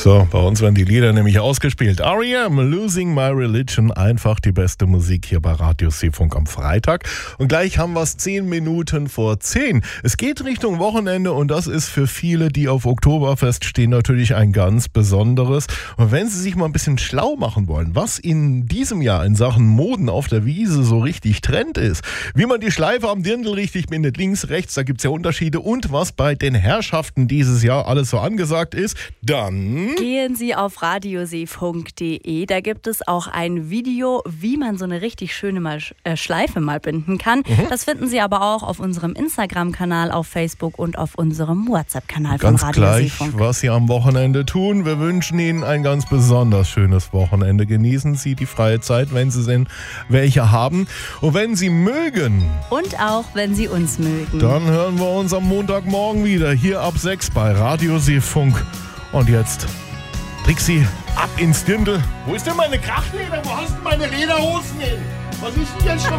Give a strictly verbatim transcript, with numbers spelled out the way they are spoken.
So, bei uns werden die Lieder nämlich ausgespielt. R E M, Losing My Religion, einfach die beste Musik hier bei Radio Seefunk am Freitag. Und gleich haben wir es zehn Minuten vor zehn. Es geht Richtung Wochenende und das ist für viele, die auf Oktoberfest stehen, natürlich ein ganz besonderes. Und wenn Sie sich mal ein bisschen schlau machen wollen, was in diesem Jahr in Sachen Moden auf der Wiese so richtig Trend ist, wie man die Schleife am Dirndl richtig bindet, links, rechts, da gibt es ja Unterschiede und was bei den Herrschaften dieses Jahr alles so angesagt ist, dann gehen Sie auf radioseefunk punkt de. Da gibt es auch ein Video, wie man so eine richtig schöne mal, äh, Schleife mal binden kann. Mhm. Das finden Sie aber auch auf unserem Instagram-Kanal, auf Facebook und auf unserem WhatsApp-Kanal von Radio gleich, Seefunk. Was Sie am Wochenende tun. Wir wünschen Ihnen ein ganz besonders schönes Wochenende. Genießen Sie die freie Zeit, wenn Sie denn welche haben. Und wenn Sie mögen. Und auch, wenn Sie uns mögen. Dann hören wir uns am Montagmorgen wieder hier ab sechs bei Radio Seefunk. Und jetzt, Trixi, ab ins Dirndl. Wo ist denn meine Krachtleder? Wo hast du meine Lederhosen hin? Was ist denn jetzt schon?